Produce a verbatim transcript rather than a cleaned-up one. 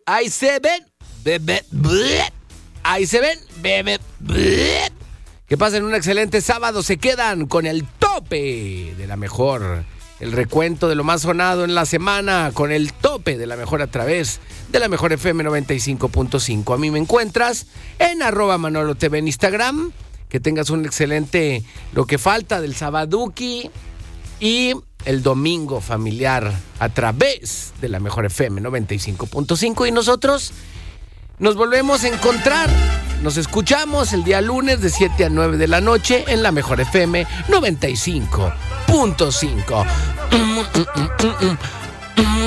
Ahí se ven. Bebe, bleh. Ahí se ven. Bebe, bleh. Que pasen un excelente sábado. Se quedan con el tope de la mejor. El recuento de lo más sonado en la semana con el tope de la mejor a través de la mejor F M noventa y cinco punto cinco. A mí me encuentras en arroba Manolo T V en Instagram. Que tengas un excelente lo que falta del sabaduki y el domingo familiar a través de la mejor F M noventa y cinco punto cinco. Y nosotros nos volvemos a encontrar. Nos escuchamos el día lunes de siete a nueve de la noche en la mejor F M noventa y cinco punto cinco.